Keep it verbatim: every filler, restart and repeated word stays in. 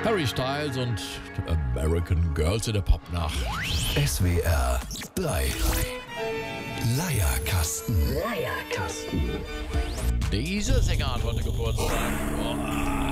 Harry Styles und American Girls in der Popnacht. S W R drei. Leierkasten. Leierkasten. Dieser Sänger hat heute Geburtstag. Oh.